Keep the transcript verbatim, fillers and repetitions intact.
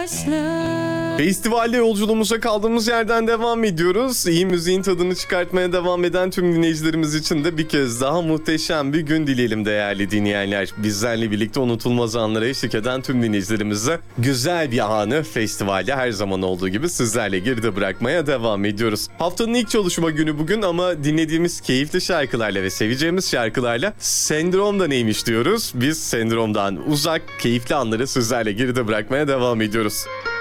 başlar. Festivalde yolculuğumuza kaldığımız yerden devam ediyoruz. İyi müziğin tadını çıkartmaya devam eden tüm dinleyicilerimiz için de bir kez daha muhteşem bir gün dileyelim değerli dinleyenler. Bizlerle birlikte unutulmaz anlara eşlik eden tüm dinleyicilerimize güzel bir anı festivalde her zaman olduğu gibi sizlerle geride bırakmaya devam ediyoruz. Haftanın ilk çalışma günü bugün ama dinlediğimiz keyifli şarkılarla ve seveceğimiz şarkılarla Sendrom da neymiş diyoruz. Biz Sendrom'dan uzak, keyifli anları sizlerle geride bırakmaya devam ediyoruz.